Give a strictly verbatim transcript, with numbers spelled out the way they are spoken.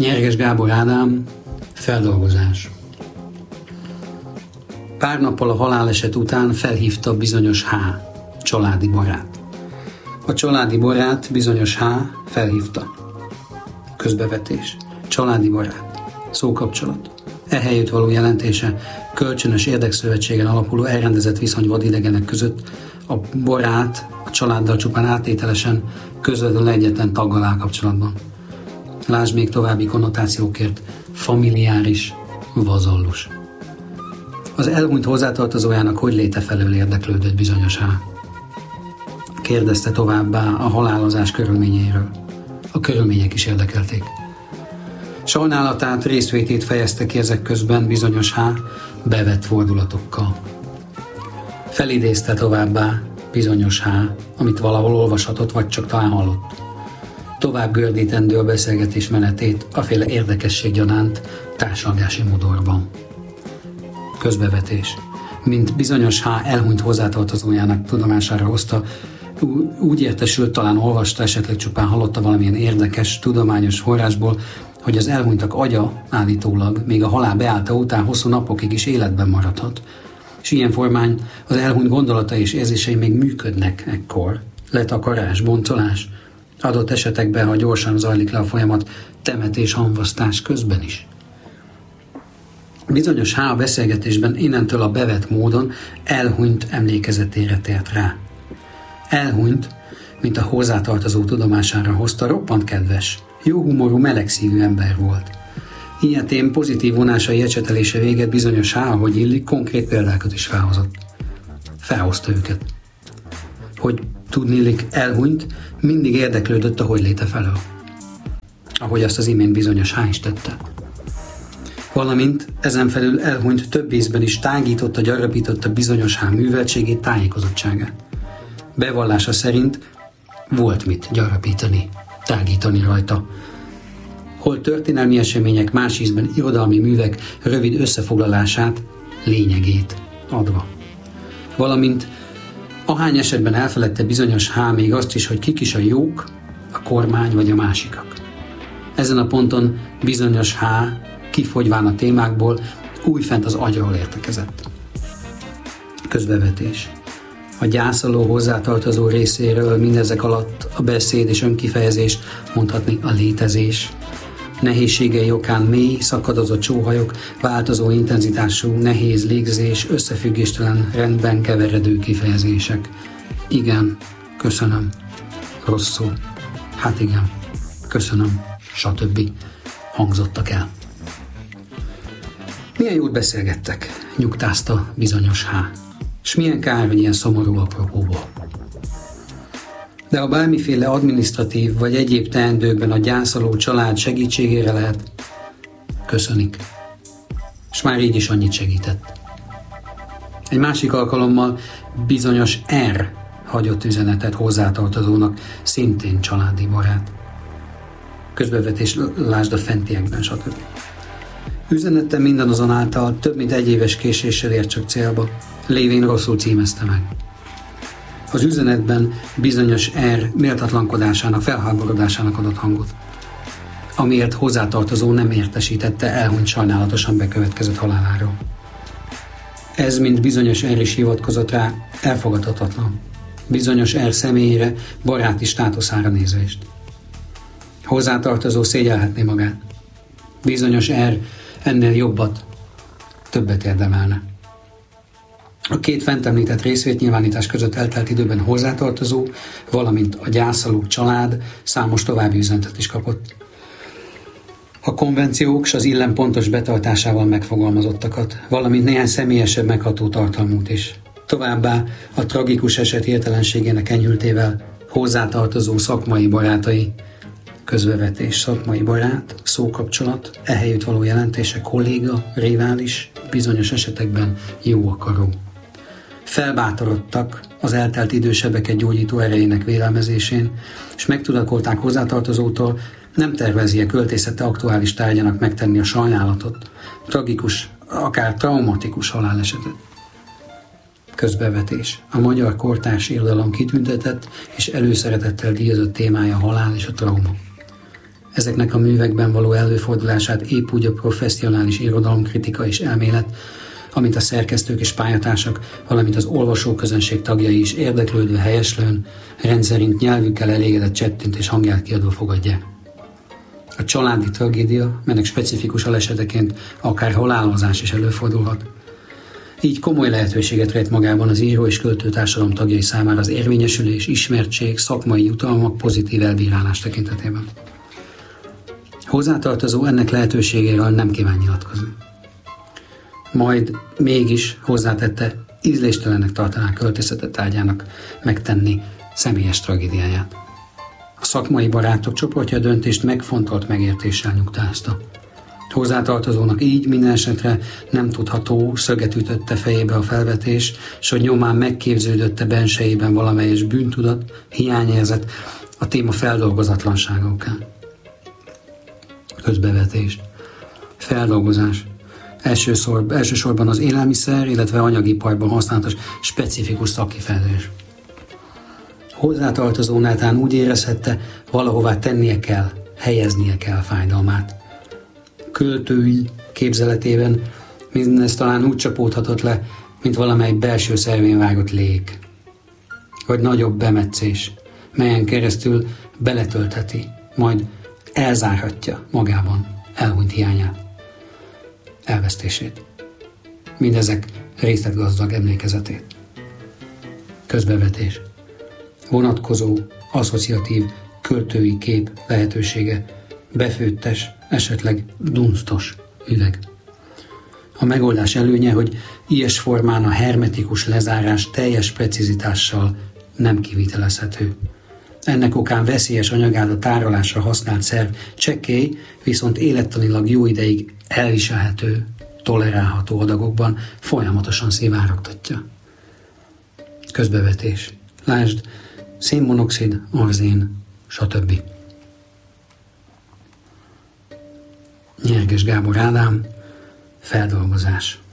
Nyerges Gábor Ádám, feldolgozás. Pár nappal a haláleset után felhívta bizonyos H, családi barát. A családi barát bizonyos H felhívta. Közbevetés. Családi barát. Szókapcsolat. Ehelyütt való jelentése kölcsönös érdekszövetségen alapuló elrendezett viszony vadidegenek között a barát a családdal csupán áttételesen közvetlenül egyetlen taggal áll kapcsolatban. Lásd még további konnotációkért familiáris, vazallus. Az elhunyt hozzátartozójának hogy léte felől érdeklődött bizonyos H. Kérdezte továbbá a halálozás körülményeiről. A körülmények is érdekelték. Sajnálatát, részvétét fejezte ki ezek közben bizonyos H bevett fordulatokkal. Felidézte továbbá bizonyos H, amit valahol olvashatott, vagy csak talán hallott. Tovább gördítendő a beszélgetés menetét aféle érdekesség gyanánt társalgási modorban. Közbevetés. Mint bizonyos H elhunyt hozzátartozójának tudomására hozta, úgy értesült, talán olvasta, esetleg csupán hallotta valamilyen érdekes, tudományos forrásból, hogy az elhunytak agya állítólag még a halál beállta után hosszú napokig is életben maradhat. És ilyen formán az elhunyt gondolatai és érzései még működnek ekkor. Letakarás, boncolás, adott esetekben, ha gyorsan zajlik le a folyamat, temetés, hamvasztás közben is. Bizonyos H a beszélgetésben innentől a bevett módon elhunyt emlékezetére tért rá. Elhunyt, mint a hozzátartozó tudomására hozta, roppant kedves, jó humorú, melegszívű ember volt. Ilyetén pozitív vonásai ecsetelése véget bizonyos H, ahogy illik, konkrét példákat is felhozott. Felhozta őket. Hogy tudniillik elhunyt, mindig érdeklődött a hogy léte felől. Ahogy azt az imént bizonyos H is tette. Valamint ezen felül elhunyt több ízben is tágította, gyarapította bizonyos H műveltségét, tájékozottságát. Bevallása szerint volt mit gyarapítani, tágítani rajta. Hol történelmi események, más ízben irodalmi művek rövid összefoglalását, lényegét adva. Valamint ahány esetben elfeledte bizonyos H még azt is, hogy kik is a jók, a kormány vagy a másikak. Ezen a ponton bizonyos H kifogyván a témákból újfent az agyról értekezett. Közbevetés. A gyászoló hozzátartozó részéről mindezek alatt a beszéd és önkifejezés, mondhatni a létezés, nehézségei okán mély, szakadozott sóhajok, változó intenzitású, nehéz légzés, összefüggéstelen, rendben keveredő kifejezések. Igen, köszönöm, rosszul, hát igen, köszönöm, stb. Hangzottak el. Milyen jót beszélgettek, nyugtázta bizonyos H. S milyen kár, hogy ilyen szomorú apropóból. De ha bármiféle adminisztratív vagy egyéb teendőkben a gyászoló család segítségére lehet, köszönik. S már így is annyit segített. Egy másik alkalommal bizonyos R hagyott üzenetet hozzátartozónak, szintén családi barát. Közbevetés, lásd a fentiekben, stb. Üzenete mindazonáltal több mint egy éves késéssel ért csak célba, lévén rosszul címezte meg. Az üzenetben bizonyos R méltatlankodásának, felháborodásának adott hangot, amiért hozzátartozó nem értesítette elhunyt sajnálatosan bekövetkezett haláláról. Ez, mint bizonyos R is hivatkozott rá, elfogadhatatlan. Bizonyos R személyére, baráti státuszára nézvést. Hozzátartozó szégyelhetné magát. Bizonyos R ennél jobbat, többet érdemelne. A két fent említett részvétnyilvánítás között eltelt időben hozzátartozó, valamint a gyászoló család számos további üzenetet is kapott. A konvenciók s az illem pontos betartásával megfogalmazottakat, valamint néhány személyesebb megható tartalmút is. Továbbá a tragikus eset hirtelenségének enyhültével hozzátartozó szakmai barátai, közbevetés, szakmai barát, szókapcsolat, ehelyütt való jelentése kolléga, rivális, bizonyos esetekben jó akaró. Felbátorodtak az eltelt idősebbeket gyógyító erejének vélelmezésén, és megtudakolták hozzátartozótól, nem tervezi-e költészete aktuális tárgyának megtenni a sajnálatot, tragikus, akár traumatikus halálesetet. Közbevetés. A magyar kortárs irodalom kitüntetett és előszeretettel díjazott témája a halál és a trauma. Ezeknek a művekben való előfordulását épp úgy a professzionális irodalomkritika és elmélet, amint a szerkesztők és pályatársak, valamint az olvasóközönség tagjai is érdeklődő helyeslőn, rendszerint nyelvükkel elégedett csettint és hangját kiadva fogadják. A családi tragédia, melynek specifikus aleseteként akár halálozás is előfordulhat. Így komoly lehetőséget rejt magában az író és költő társadalom tagjai számára az érvényesülés, ismertség, szakmai jutalmak pozitív elbírálás tekintetében. Hozzátartozó ennek lehetőségéről nem kíván nyilatkozni. Majd mégis hozzátette, ízléstelennek tartaná költészete tárgyának megtenni személyes tragédiáját. A szakmai barátok csoportja a döntést megfontolt megértéssel nyugtázta. Hozzátartozónak így minden esetre nem tudható, szöget ütötte fejébe a felvetés, s hogy nyomán megképződötte bensejében valamelyes bűntudat, hiányérzet a téma feldolgozatlansága okán. Közbevetés. Feldolgozás. Elsőszor, elsősorban az élelmiszer, illetve anyagiparban használatos specifikus szakkifejezés. Hozzátartozó náltán úgy érezhette, valahová tennie kell, helyeznie kell fájdalmát. Költői képzeletében mindez talán úgy csapódhatott le, mint valamely belső szervén vágott lég. Vagy nagyobb bemetszés, melyen keresztül beletöltheti, majd elzárhatja magában elhunyt hiányát, elvesztését. Mindezek részletgazdag emlékezetét. Közbevetés. Vonatkozó, asszociatív, költői kép lehetősége, befőttes, esetleg dunsztos üveg. A megoldás előnye, hogy ilyes formán a hermetikus lezárás teljes precizitással nem kivitelezhető. Ennek okán veszélyes anyagád a tárolásra használt szerv csekély, viszont élettanilag jó ideig elviselhető, tolerálható adagokban folyamatosan szivárogtatja. Közbevetés. Lásd, szénmonoxid, arzén, stb. Nyerges Gábor Ádám, feldolgozás.